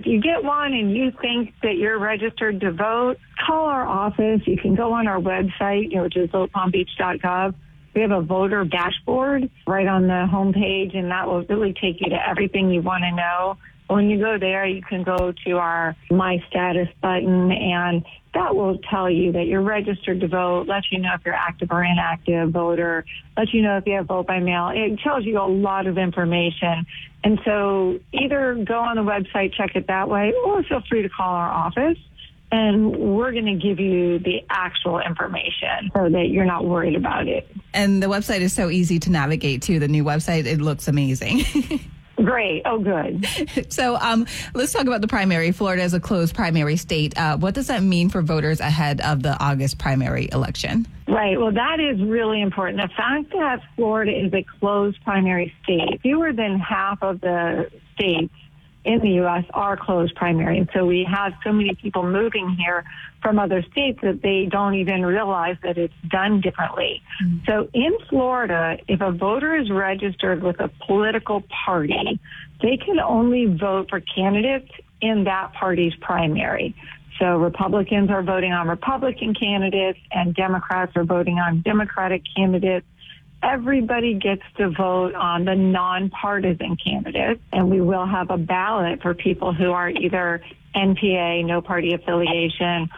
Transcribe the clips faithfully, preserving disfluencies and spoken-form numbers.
you get one and you think that you're registered to vote, call our office. You can go on our website, you know, which is vote palm beach dot gov. We have a voter dashboard right on the homepage, and that will really take you to everything you want to know. When you go there, you can go to our My Status button, and that will tell you that you're registered to vote, let you know if you're active or inactive voter, let you know if you have vote by mail. It tells you a lot of information. And so either go on the website, check it that way, or feel free to call our office, and we're going to give you the actual information so that you're not worried about it. And the website is so easy to navigate, too. The new website, it looks amazing. Great. Oh, good. So um, let's talk about the primary. Florida is a closed primary state. Uh, what does that mean for voters ahead of the August primary election? Right. Well, that is really important. The fact that Florida is a closed primary state, fewer than half of the states in the U S are closed primary. And so we have so many people moving here from other states that they don't even realize that it's done differently. Mm-hmm. So in Florida, if a voter is registered with a political party, they can only vote for candidates in that party's primary. So Republicans are voting on Republican candidates and Democrats are voting on Democratic candidates. Everybody gets to vote on the nonpartisan candidates, and we will have a ballot for people who are either N P A, no party affiliation,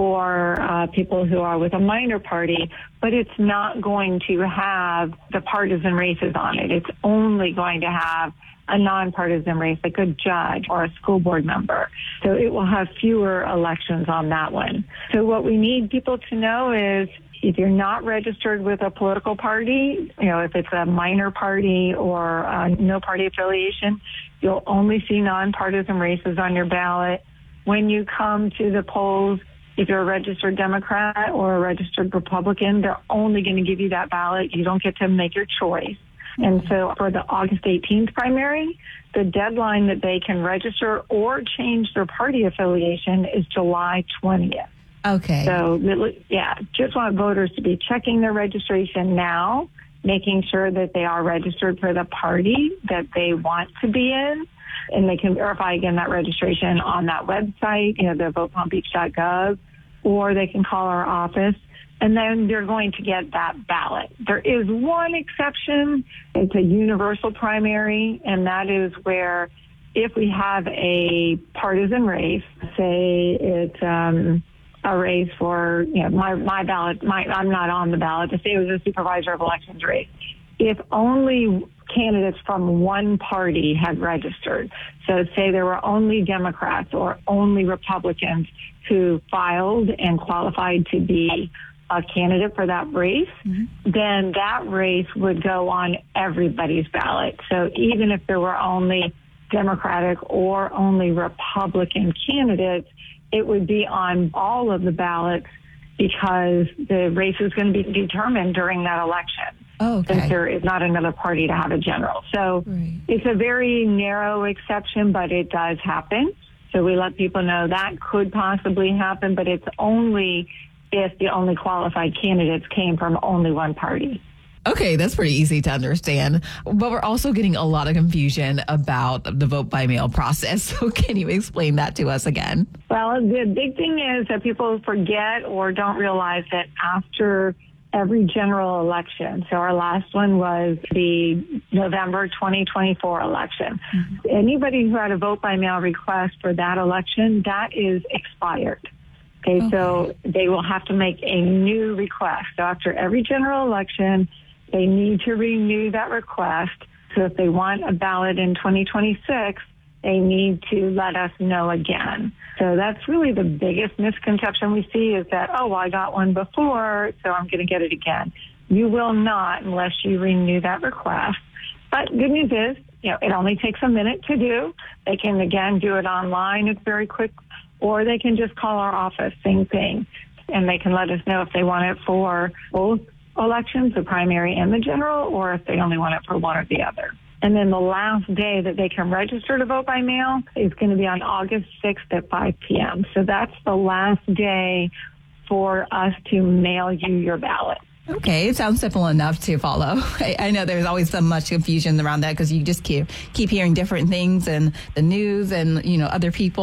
or uh, people who are with a minor party, but it's not going to have the partisan races on it. It's only going to have a nonpartisan race, like a judge or a school board member. So it will have fewer elections on that one. So what we need people to know is, if you're not registered with a political party, you know, if it's a minor party or uh, no party affiliation, you'll only see nonpartisan races on your ballot. When you come to the polls, if you're a registered Democrat or a registered Republican, they're only going to give you that ballot. You don't get to make your choice. And so for the August eighteenth primary, the deadline that they can register or change their party affiliation is July twentieth. Okay. So, yeah, just want voters to be checking their registration now, making sure that they are registered for the party that they want to be in. And they can verify, again, that registration on that website, you know, the vote palm beach dot gov, or they can call our office, and then they're going to get that ballot. There is one exception. It's a universal primary, and that is where if we have a partisan race, say it's um, a race for, you know, my, my ballot, my, I'm not on the ballot, to say it was a supervisor of elections race. If only candidates from one party had registered, so say there were only Democrats or only Republicans who filed and qualified to be a candidate for that race, mm-hmm. then that race would go on everybody's ballot. So even if there were only Democratic or only Republican candidates, it would be on all of the ballots because the race is going to be determined during that election. Oh, okay. Since there is not another party to have a general. So right. It's a very narrow exception, but it does happen. So we let people know that could possibly happen, but it's only if the only qualified candidates came from only one party. Okay, that's pretty easy to understand. But we're also getting a lot of confusion about the vote by mail process. So can you explain that to us again? Well, the big thing is that people forget or don't realize that after every general election, so our last one was the November twenty twenty-four election, mm-hmm. anybody who had a vote by mail request for that election, that is expired. Okay, okay, so they will have to make a new request. So after every general election, they need to renew that request. So if they want a ballot in twenty twenty-six, they need to let us know again. So that's really the biggest misconception we see is that, oh, well, I got one before, so I'm going to get it again. You will not unless you renew that request. But good news is, you know, it only takes a minute to do. They can, again, do it online. It's very quick. Or they can just call our office, same thing. And they can let us know if they want it for both elections, the primary and the general, or if they only want it for one or the other. And then the last day that they can register to vote by mail is going to be on August sixth at five p.m. So that's the last day for us to mail you your ballot. Okay, it sounds simple enough to follow. I, I know there's always so much confusion around that because you just keep keep hearing different things and the news and, you know, other people.